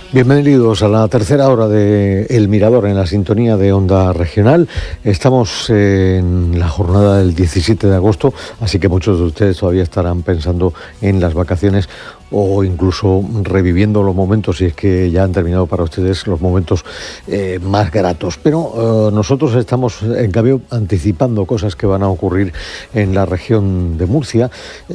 Bienvenidos a la tercera hora de El Mirador en la sintonía de Onda Regional. Estamos en la jornada del 17 de agosto, así que muchos de ustedes todavía estarán pensando en las vacaciones o incluso reviviendo los momentos, si es que ya han terminado para ustedes los momentos más gratos. Pero nosotros estamos, en cambio, anticipando cosas que van a ocurrir en la región de Murcia.